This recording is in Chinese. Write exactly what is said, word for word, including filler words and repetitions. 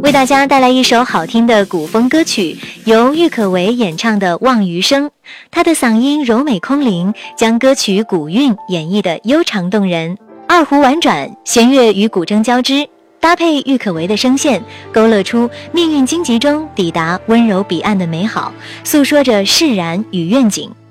为大家带来一首好听的古风歌曲，由郁可唯演唱的《望余生》。她的嗓音柔美空灵，将歌曲古韵演绎得悠长动人，二胡婉转，弦乐与古筝交织，搭配郁可唯的声线，勾勒出命运荆棘中抵达温柔彼岸的美好，诉说着释然与愿景。